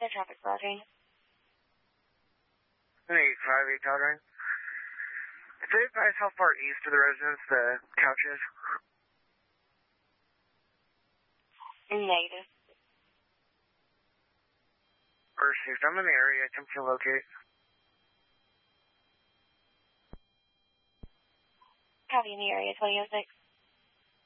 The traffic lodging. 858 Calgary. Did they advise how far east of the residence the couch is? Negative. Received. I'm in the area. Attempt to locate. Copy in the area, 2006.